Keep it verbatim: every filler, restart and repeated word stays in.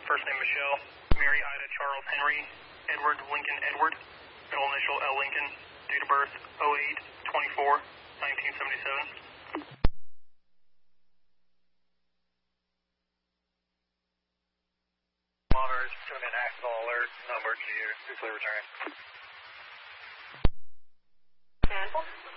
first name Michelle, Mary Ida Charles Henry, Edward Lincoln Edward, middle initial L Lincoln, date of birth oh eight twenty-four nineteen seventy-seven. Monitors, tune in accidental alert, no emergency here, please return. Cancel.